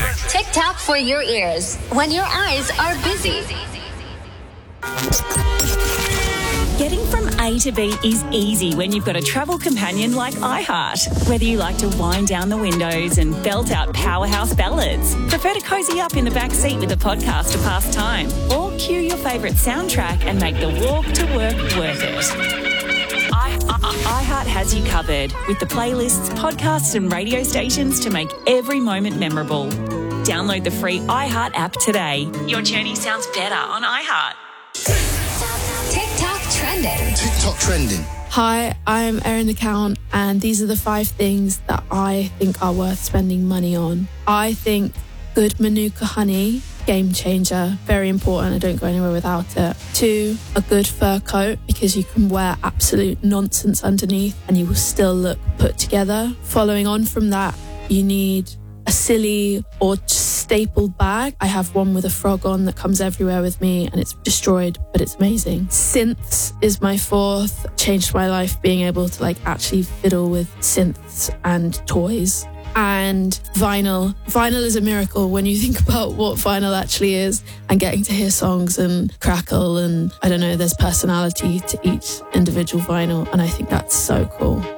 TikTok for your ears when your eyes are busy. Getting from A to B is easy when you've got a travel companion like iHeart. Whether you like to wind down the windows and belt out powerhouse ballads, prefer to cozy up in the back seat with a podcast to pass time, or cue your favourite soundtrack and make the walk to work worth it. iHeart has you covered with the playlists, podcasts and radio stations to make every moment memorable. Download the free iHeart app today. Your journey sounds better on iHeart. TikTok trending. TikTok trending. Hi, I'm Erin the Count, and these are the 5 things that I think are worth spending money on. I think good Manuka honey, game changer, very important. I don't go anywhere without it. 2, a good fur coat, because you can wear absolute nonsense underneath and you will still look put together. Following on from that, you need a silly or stapled bag. I have one with a frog on that comes everywhere with me, and it's destroyed, but it's amazing. Synths is my 4th. Changed my life being able to actually fiddle with synths and toys. And vinyl. Vinyl is a miracle when you think about what vinyl actually is, and getting to hear songs and crackle, and I don't know, there's personality to each individual vinyl, and I think that's so cool.